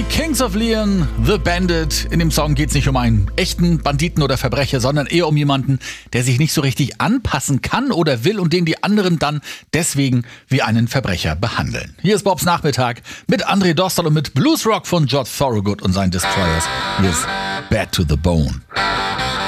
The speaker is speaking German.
Kings of Leon, The Bandit. In dem Song geht es nicht um einen echten Banditen oder Verbrecher, sondern eher um jemanden, der sich nicht so richtig anpassen kann oder will und den die anderen dann deswegen wie einen Verbrecher behandeln. Hier ist Bobs Nachmittag mit André Dostal und mit Bluesrock von George Thorogood und seinen Destroyers. Hier ist Bad to the Bone.